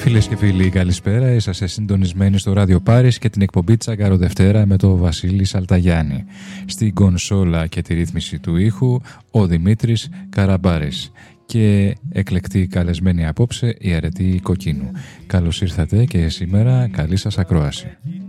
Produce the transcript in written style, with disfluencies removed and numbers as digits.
Φίλες και φίλοι, καλησπέρα. Είσαστε συντονισμένοι στο Ράδιο Πάρις και την εκπομπή Τσάγκαρο Δευτέρα με τον Βασίλη Σαλταγιάννη. Στην κονσόλα και τη ρύθμιση του ήχου ο Δημήτρης Καραμπάρης και εκλεκτή καλεσμένη απόψε η Αρετή Κοκκίνου. Καλώς ήρθατε και σήμερα καλή σας ακρόαση.